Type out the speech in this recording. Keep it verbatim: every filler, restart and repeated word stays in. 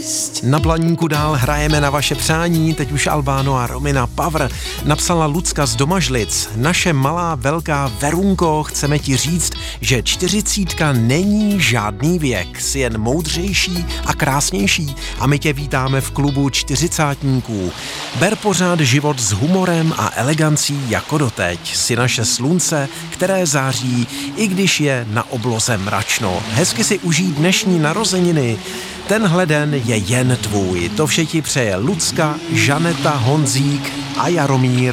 Na Planíku dál hrajeme na vaše přání, teď už Albáno a Romina Power. Napsala Lucka z Domažlic. Naše malá velká Verunko, chceme ti říct, že čtyřicítka není žádný věk, jsi jen moudřejší a krásnější a my tě vítáme v klubu čtyřicátníků. Ber pořád život s humorem a elegancí jako doteď. Jsi naše slunce, které září, i když je na obloze mračno. Hezky si užij dnešní narozeniny. Tenhle den je jen tvůj. To vše ti přeje Lucka, Žaneta, Honzík a Jaromír.